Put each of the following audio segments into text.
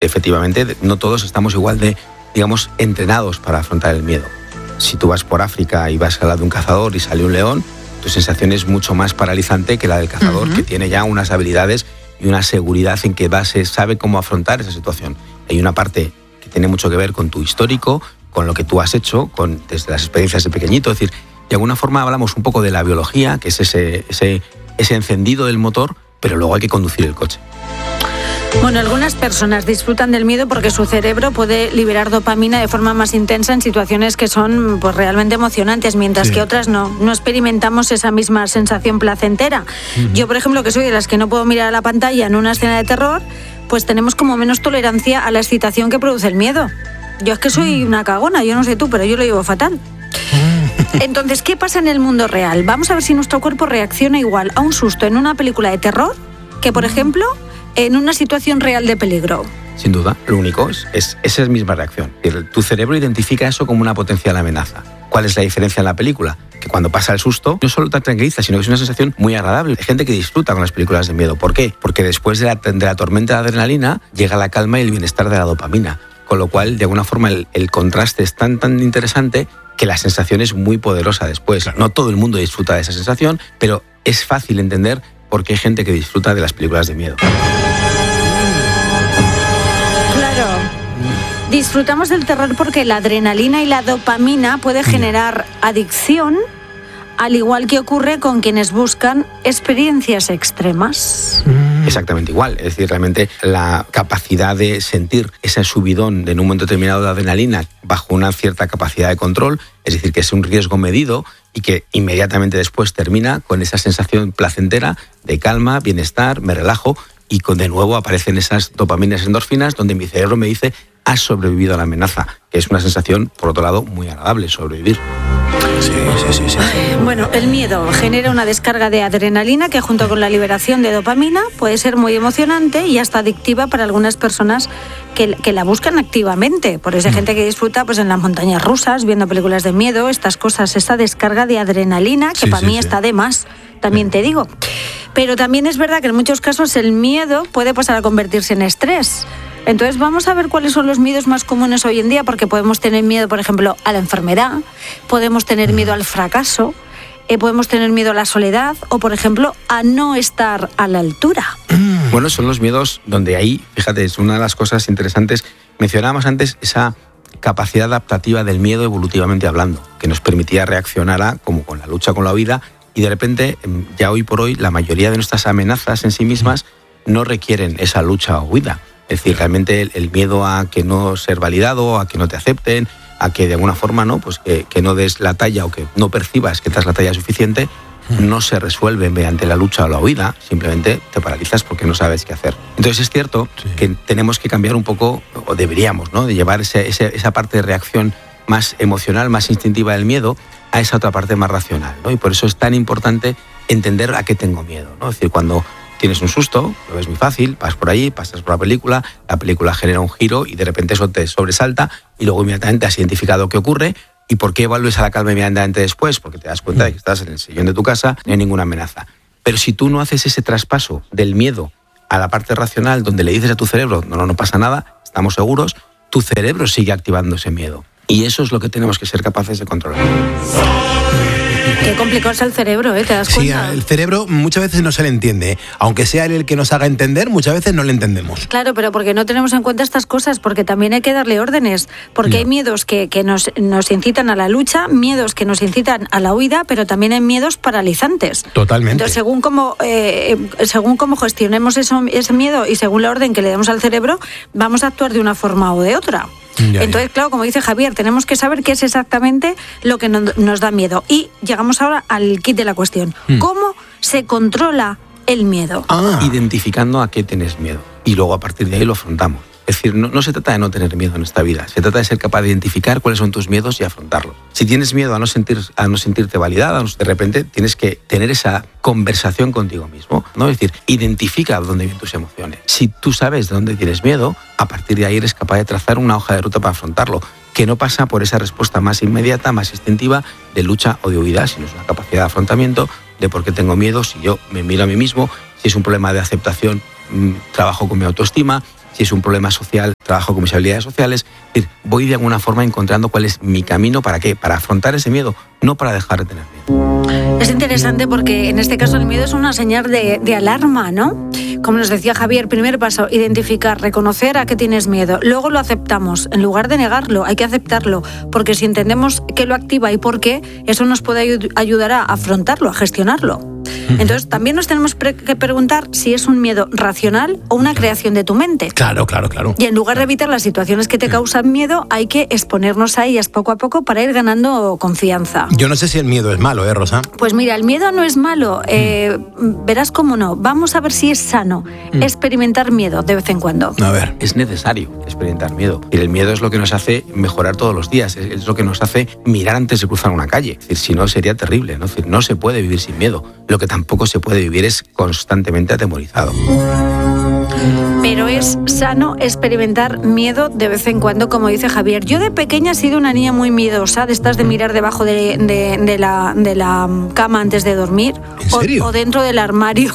efectivamente no todos estamos igual de, digamos, entrenados para afrontar el miedo. Si tú vas por África y vas al lado de un cazador y sale un león, tu sensación es mucho más paralizante que la del cazador, que tiene ya unas habilidades y una seguridad en que sabe cómo afrontar esa situación. Hay una parte que tiene mucho que ver con tu histórico, con lo que tú has hecho, desde las experiencias de pequeñito. Es decir, de alguna forma hablamos un poco de la biología, que es ese encendido del motor, pero luego hay que conducir el coche. Bueno, algunas personas disfrutan del miedo porque su cerebro puede liberar dopamina de forma más intensa en situaciones que son pues realmente emocionantes, mientras que otras no experimentamos esa misma sensación placentera. Yo, por ejemplo, que soy de las que no puedo mirar a la pantalla en una escena de terror, pues tenemos como menos tolerancia a la excitación que produce el miedo. Yo es que soy una cagona, yo no sé tú, pero yo lo llevo fatal. Entonces, ¿qué pasa en el mundo real? Vamos a ver si nuestro cuerpo reacciona igual a un susto en una película de terror que, por ejemplo, en una situación real de peligro. Sin duda, lo único es esa misma reacción. Tu cerebro identifica eso como una potencial amenaza. ¿Cuál es la diferencia en la película? Que cuando pasa el susto, no solo te tranquiliza, sino que es una sensación muy agradable. Hay gente que disfruta con las películas de miedo. ¿Por qué? Porque después de la tormenta de adrenalina llega la calma y el bienestar de la dopamina. Con lo cual, de alguna forma, el contraste es tan interesante que la sensación es muy poderosa después. Claro. No todo el mundo disfruta de esa sensación, pero es fácil entender por qué hay gente que disfruta de las películas de miedo. Claro. Disfrutamos del terror porque la adrenalina y la dopamina puede generar adicción, al igual que ocurre con quienes buscan experiencias extremas. Exactamente igual. Es decir, realmente la capacidad de sentir ese subidón en un momento determinado de adrenalina bajo una cierta capacidad de control, es decir, que es un riesgo medido y que inmediatamente después termina con esa sensación placentera de calma, bienestar, me relajo y de nuevo aparecen esas dopaminas y endorfinas donde mi cerebro me dice has sobrevivido a la amenaza, que es una sensación, por otro lado, muy agradable, sobrevivir. Sí. Bueno, el miedo genera una descarga de adrenalina que junto con la liberación de dopamina puede ser muy emocionante y hasta adictiva para algunas personas que la buscan activamente. Por eso hay gente que disfruta pues en las montañas rusas, viendo películas de miedo, estas cosas, esta descarga de adrenalina que para mí está de más, también te digo. Pero también es verdad que en muchos casos el miedo puede pasar a convertirse en estrés. Entonces vamos a ver cuáles son los miedos más comunes hoy en día, porque podemos tener miedo, por ejemplo, a la enfermedad, podemos tener miedo al fracaso, podemos tener miedo a la soledad o, por ejemplo, a no estar a la altura. Bueno, son los miedos donde ahí, fíjate, es una de las cosas interesantes. Mencionábamos antes esa capacidad adaptativa del miedo evolutivamente hablando, que nos permitía reaccionar como con la lucha con la huida, y de repente, ya hoy por hoy, la mayoría de nuestras amenazas en sí mismas no requieren esa lucha o huida. Es decir, realmente el miedo a que no ser validado, a que no te acepten, a que de alguna forma no, pues que no des la talla o que no percibas que te das la talla suficiente, no se resuelve mediante la lucha o la huida, simplemente te paralizas porque no sabes qué hacer. Entonces es cierto que tenemos que cambiar un poco, o deberíamos, ¿no?, de llevar esa parte de reacción más emocional, más instintiva del miedo a esa otra parte más racional, ¿no? Y por eso es tan importante entender a qué tengo miedo, ¿no? Es decir, cuando tienes un susto, lo ves muy fácil, vas por ahí, pasas por la película genera un giro y de repente eso te sobresalta y luego inmediatamente has identificado qué ocurre y por qué vuelves a la calma inmediatamente después, porque te das cuenta de que estás en el sillón de tu casa, no hay ninguna amenaza. Pero si tú no haces ese traspaso del miedo a la parte racional donde le dices a tu cerebro, no pasa nada, estamos seguros, tu cerebro sigue activando ese miedo. Y eso es lo que tenemos que ser capaces de controlar. Qué complicado es el cerebro, ¿te das cuenta? Sí, el cerebro muchas veces no se le entiende. Aunque sea él el que nos haga entender, muchas veces no le entendemos. Claro, pero porque no tenemos en cuenta estas cosas, porque también hay que darle órdenes, porque hay miedos que nos incitan a la lucha, miedos que nos incitan a la huida, pero también hay miedos paralizantes. Totalmente. Entonces, según cómo gestionemos ese miedo y según la orden que le demos al cerebro, vamos a actuar de una forma o de otra. Entonces, claro, como dice Javier, tenemos que saber qué es exactamente lo que nos da miedo. Y llegamos ahora al kit de la cuestión. ¿Cómo se controla el miedo? Identificando a qué tienes miedo. Y luego a partir de ahí lo afrontamos. Es decir, no se trata de no tener miedo en esta vida. Se trata de ser capaz de identificar cuáles son tus miedos y afrontarlos. Si tienes miedo a no sentirte validada, de repente tienes que tener esa conversación contigo mismo, ¿no? Es decir, identifica dónde vienen tus emociones. Si tú sabes de dónde tienes miedo, a partir de ahí eres capaz de trazar una hoja de ruta para afrontarlo, que no pasa por esa respuesta más inmediata, más instintiva de lucha o de huida, sino es una capacidad de afrontamiento de por qué tengo miedo, si yo me miro a mí mismo, si es un problema de aceptación, trabajo con mi autoestima. si es un problema social, trabajo con mis habilidades sociales. Es decir, voy de alguna forma encontrando cuál es mi camino, ¿para qué? Para afrontar ese miedo, no para dejar de tener miedo. Es interesante porque en este caso el miedo es una señal de alarma, ¿no? Como nos decía Javier, primer paso, identificar, reconocer a qué tienes miedo. Luego lo aceptamos, en lugar de negarlo, hay que aceptarlo, porque si entendemos qué lo activa y por qué, eso nos puede ayudar a afrontarlo, a gestionarlo. Entonces, también nos tenemos que preguntar si es un miedo racional o una creación de tu mente. Claro. Y en lugar de evitar las situaciones que te causan miedo, hay que exponernos a ellas poco a poco para ir ganando confianza. Yo no sé si el miedo es malo, Rosa. Pues mira, el miedo no es malo. Verás cómo no. Vamos a ver si es sano experimentar miedo de vez en cuando. A ver. Es necesario experimentar miedo. Y el miedo es lo que nos hace mejorar todos los días. Es lo que nos hace mirar antes de cruzar una calle. Es decir, si no, sería terrible, ¿no? Es decir, no se puede vivir sin miedo. Lo que tampoco se puede vivir es constantemente atemorizado. Pero es sano experimentar miedo de vez en cuando, como dice Javier. Yo de pequeña he sido una niña muy miedosa, de estas de mirar debajo de la cama antes de dormir. ¿En serio? O dentro del armario.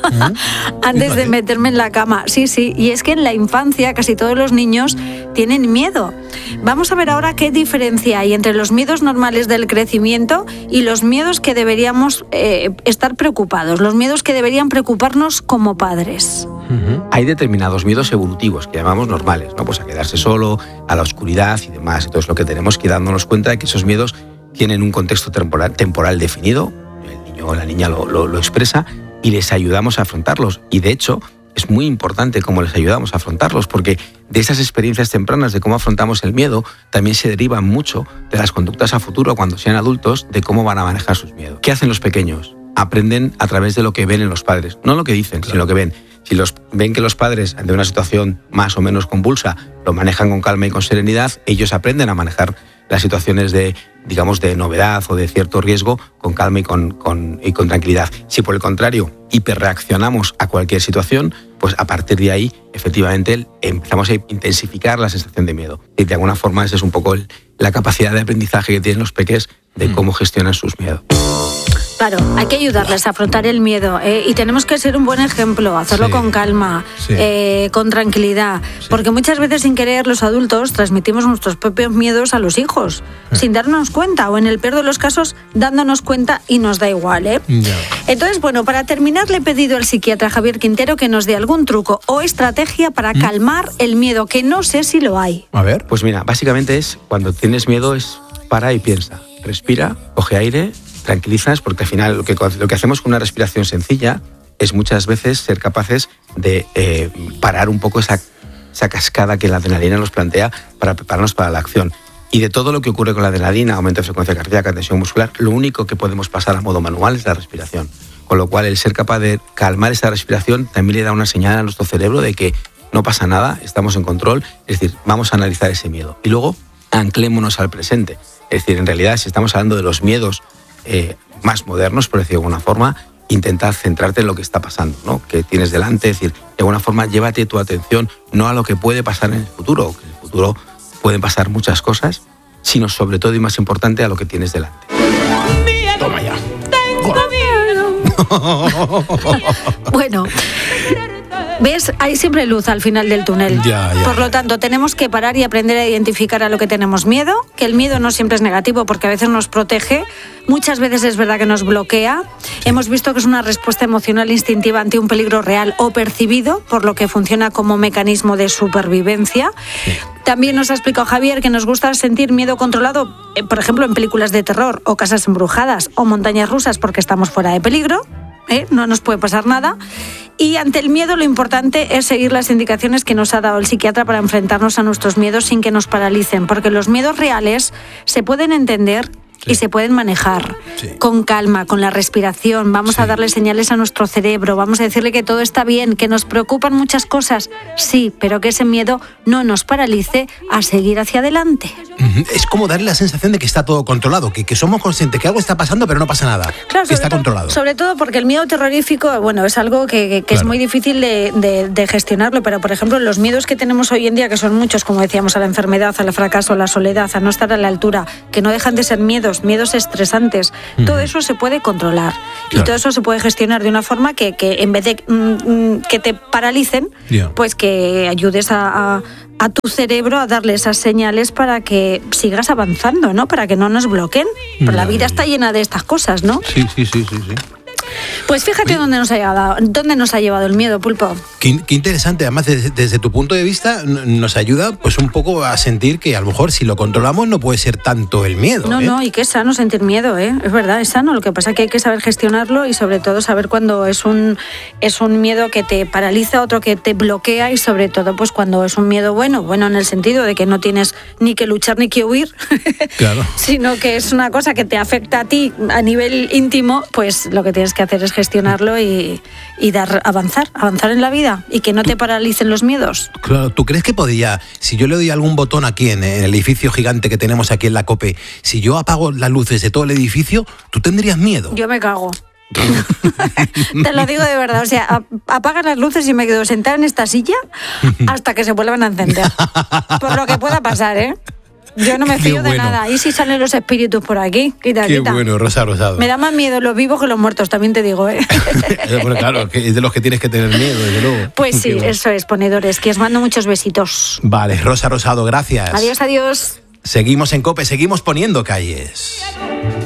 Antes de meterme en la cama. Sí, y es que en la infancia casi todos los niños tienen miedo. Vamos a ver ahora qué diferencia hay entre los miedos normales del crecimiento y los miedos que deberíamos estar preocupados, los miedos que deberían preocuparnos como padres. Hay determinados miedos evolutivos que llamamos normales, ¿no? Pues a quedarse solo, a la oscuridad y demás. Entonces lo que tenemos que ir dándonos cuenta de que esos miedos tienen un contexto temporal definido, el niño o la niña lo expresa, y les ayudamos a afrontarlos. Y de hecho, es muy importante cómo les ayudamos a afrontarlos, porque de esas experiencias tempranas de cómo afrontamos el miedo, también se derivan mucho de las conductas a futuro, cuando sean adultos, de cómo van a manejar sus miedos. ¿Qué hacen los pequeños? Aprenden a través de lo que ven en los padres. No lo que dicen, sino lo que ven. Si ven que los padres, ante una situación más o menos convulsa, lo manejan con calma y con serenidad, ellos aprenden a manejar las situaciones de novedad o de cierto riesgo con calma y con tranquilidad. Si por el contrario hiperreaccionamos a cualquier situación, pues a partir de ahí efectivamente empezamos a intensificar la sensación de miedo. Y de alguna forma esa es un poco la capacidad de aprendizaje que tienen los peques de cómo gestionan sus miedos. Claro, hay que ayudarles a afrontar el miedo y tenemos que ser un buen ejemplo, hacerlo con calma, con tranquilidad, porque muchas veces sin querer los adultos transmitimos nuestros propios miedos a los hijos, sin darnos cuenta, o en el peor de los casos dándonos cuenta y nos da igual, ¿eh? Ya. Entonces, bueno, para terminar le he pedido al psiquiatra Javier Quintero que nos dé algún truco o estrategia para calmar el miedo, que no sé si lo hay. A ver. Pues mira, básicamente es cuando tienes miedo es para y piensa, respira, coge aire, tranquilizas, porque al final lo que hacemos con una respiración sencilla es muchas veces ser capaces de parar un poco esa cascada que la adrenalina nos plantea para prepararnos para la acción. Y de todo lo que ocurre con la adrenalina, aumento de frecuencia cardíaca, tensión muscular, lo único que podemos pasar a modo manual es la respiración. Con lo cual el ser capaz de calmar esa respiración también le da una señal a nuestro cerebro de que no pasa nada, estamos en control, es decir, vamos a analizar ese miedo. Y luego anclémonos al presente. Es decir, en realidad, si estamos hablando de los miedos más modernos, por decirlo de alguna forma, intentad centrarte en lo que está pasando, ¿no? Que tienes delante, es decir, de alguna forma llévate tu atención no a lo que puede pasar en el futuro, que en el futuro pueden pasar muchas cosas, sino sobre todo y más importante a lo que tienes delante. Toma ya. Bueno, ¿ves? Hay siempre luz al final del túnel. Por lo tanto, tenemos que parar y aprender a identificar a lo que tenemos miedo, que el miedo no siempre es negativo porque a veces nos protege, muchas veces es verdad que nos bloquea. Hemos visto que es una respuesta emocional instintiva ante un peligro real o percibido, por lo que funciona como mecanismo de supervivencia. También nos ha explicado Javier que nos gusta sentir miedo controlado, por ejemplo, en películas de terror o casas embrujadas o montañas rusas porque estamos fuera de peligro. No nos puede pasar nada. Y ante el miedo lo importante es seguir las indicaciones que nos ha dado el psiquiatra para enfrentarnos a nuestros miedos sin que nos paralicen, porque los miedos reales se pueden entender y se pueden manejar con calma, con la respiración. Vamos a darle señales a nuestro cerebro, vamos a decirle que todo está bien, que nos preocupan muchas cosas, sí, pero que ese miedo no nos paralice a seguir hacia adelante. Es como darle la sensación de que está todo controlado, que somos conscientes que algo está pasando, pero no pasa nada, claro, que está controlado. Sobre todo porque el miedo terrorífico, bueno, es algo que Claro. es muy difícil de gestionarlo, pero por ejemplo los miedos que tenemos hoy en día, que son muchos, como decíamos, a la enfermedad, al fracaso, a la soledad, a no estar a la altura, que no dejan de ser miedos estresantes, todo eso se puede controlar. Claro. Y todo eso se puede gestionar de una forma que en vez de que te paralicen, pues que ayudes a tu cerebro a darle esas señales para que sigas avanzando, ¿no? Para que no nos bloqueen. Pero la vida está llena de estas cosas, ¿no? Sí. Pues fíjate dónde nos ha llevado el miedo, Pulpo. Qué interesante, además desde tu punto de vista nos ayuda pues un poco a sentir que a lo mejor si lo controlamos no puede ser tanto el miedo. No, y que es sano sentir miedo, ¿eh? Es verdad, es sano. Lo que pasa es que hay que saber gestionarlo y sobre todo saber cuando es un miedo que te paraliza, otro que te bloquea y sobre todo pues cuando es un miedo bueno en el sentido de que no tienes ni que luchar ni que huir, Claro. sino que es una cosa que te afecta a ti a nivel íntimo, pues lo que tienes que hacer es gestionarlo y avanzar en la vida y que no te paralicen los miedos. Claro, ¿tú crees que podría, si yo le doy algún botón aquí en el edificio gigante que tenemos aquí en la COPE, si yo apago las luces de todo el edificio, tú tendrías miedo? Yo me cago. Te lo digo de verdad, o sea, apagas las luces y me quedo sentada en esta silla hasta que se vuelvan a encender. Por lo que pueda pasar, ¿eh? Yo no me Qué fío de bueno. nada. ¿Y si salen los espíritus por aquí? Quita. Bueno, Rosa Rosado. Me da más miedo los vivos que los muertos, también te digo, ¿eh? Bueno, claro, que es de los que tienes que tener miedo, desde luego. Pues sí, Qué bueno. eso es, ponedores, que os mando muchos besitos. Vale, Rosa Rosado, gracias. Adiós. Seguimos en COPE, seguimos poniendo calles.